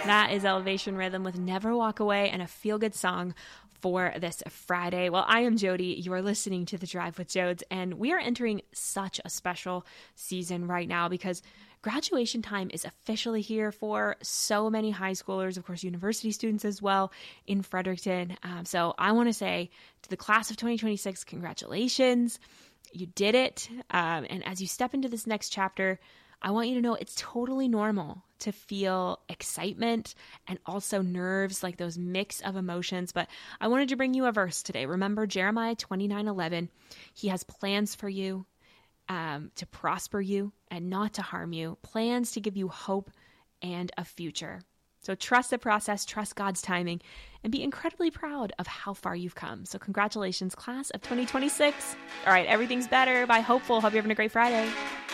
That is Elevation Rhythm with Never Walk Away, and a feel-good song for this Friday. Well, I am Jody. You are listening to The Drive with Jodes, and we are entering such a special season right now because graduation time is officially here for so many high schoolers, of course, university students as well in Fredericton. So I want to say to the class of 2026, congratulations. You did it. And as you step into this next chapter, I want you to know it's totally normal to feel excitement and also nerves, like those mix of emotions. But I wanted to bring you a verse today. Remember Jeremiah 29:11. He has plans for you to prosper you and not to harm you, plans to give you hope and a future. So trust the process, trust God's timing, and be incredibly proud of how far you've come. So congratulations, class of 2026. All right, everything's better by Hopeful. Hope you're having a great Friday.